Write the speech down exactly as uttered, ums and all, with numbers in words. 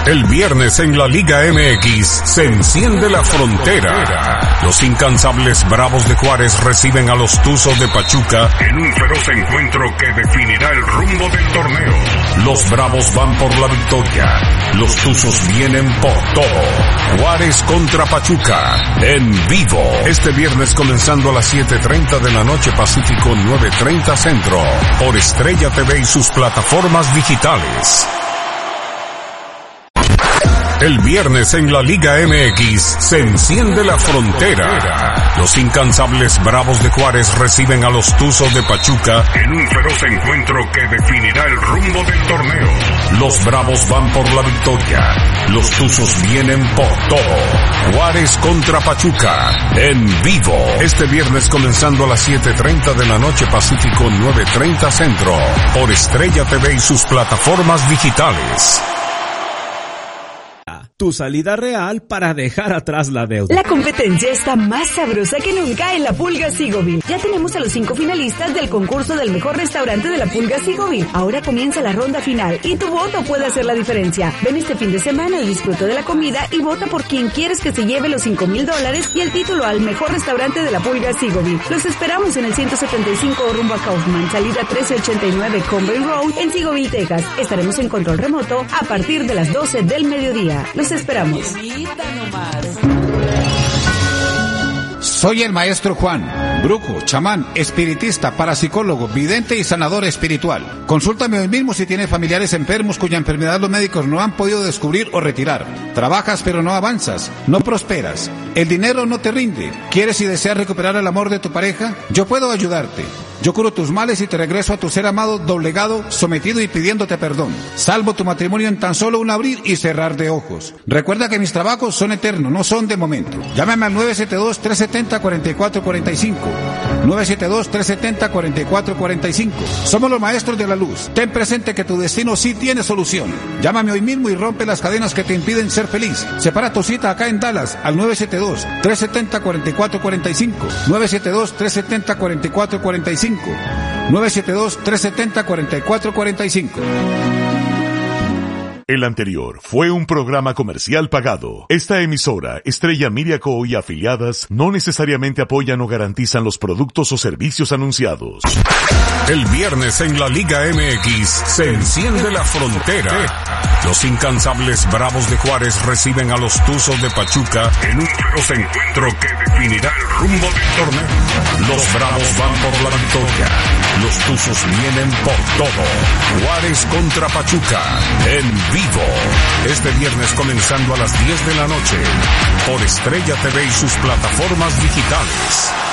El viernes en la Liga M X se enciende la frontera. Los incansables Bravos de Juárez reciben a los Tuzos de Pachuca en un feroz encuentro que definirá el rumbo del torneo. Los Bravos van por la victoria. Los Tuzos vienen por todo. Juárez contra Pachuca en vivo. Este viernes comenzando a las siete treinta de la noche Pacífico, nueve treinta Centro. Por Estrella T V y sus plataformas digitales. El viernes en la Liga M X se enciende la frontera. Los incansables Bravos de Juárez reciben a los Tuzos de Pachuca en un feroz encuentro que definirá el rumbo del torneo. Los Bravos van por la victoria. Los Tuzos vienen por todo. Juárez contra Pachuca en vivo. Este viernes comenzando a las siete treinta de la noche Pacífico, nueve treinta Centro. Por Estrella T V y sus plataformas digitales. Tu salida real para dejar atrás la deuda. La competencia está más sabrosa que nunca en La Pulga Sigovil. Ya tenemos a los cinco finalistas del concurso del mejor restaurante de La Pulga Sigovil. Ahora comienza la ronda final y tu voto puede hacer la diferencia. Ven este fin de semana y disfruta de la comida y vota por quien quieres que se lleve los cinco mil dólares y el título al mejor restaurante de La Pulga Sigovil. Los esperamos en el ciento setenta y cinco rumbo a Kaufman, salida trece ochenta y nueve Conway Road en Sigovil, Texas. Estaremos en control remoto a partir de las doce del mediodía. Los esperamos. Soy el maestro Juan, brujo, chamán, espiritista, parapsicólogo, vidente y sanador espiritual. Consúltame hoy mismo si tienes familiares enfermos cuya enfermedad los médicos no han podido descubrir o retirar. Trabajas pero no avanzas, no prosperas. El dinero no te rinde. ¿Quieres y deseas recuperar el amor de tu pareja? Yo puedo ayudarte. Yo curo tus males y te regreso a tu ser amado, doblegado, sometido y pidiéndote perdón. Salvo tu matrimonio en tan solo un abrir y cerrar de ojos. Recuerda que mis trabajos son eternos, no son de momento. Llámame al nueve siete dos, tres siete cero, cuatro cuatro cuatro cinco. nueve siete dos, tres siete cero, cuatro cuatro cuatro cinco. Somos los maestros de la luz. Ten presente que tu destino sí tiene solución. Llámame hoy mismo y rompe las cadenas que te impiden ser feliz. Separa tu cita acá en Dallas al nueve siete dos, tres siete cero, cuatro cuatro cuatro cinco. nueve siete dos, tres siete cero, cuatro cuatro cuatro cinco. nueve siete dos, tres siete cero, cuatro cuatro cuatro cinco. El anterior fue un programa comercial pagado. Esta emisora, Estrella Media Co. y afiliadas, no necesariamente apoyan o garantizan los productos o servicios anunciados. El viernes en la Liga M X se enciende la frontera. Los incansables Bravos de Juárez reciben a los Tuzos de Pachuca en un feroz encuentro que definirá el rumbo del torneo. Los Bravos van por la victoria. Los Tuzos vienen por todo. Juárez contra Pachuca en vivo. Este viernes comenzando a las diez de la noche por Estrella T V y sus plataformas digitales.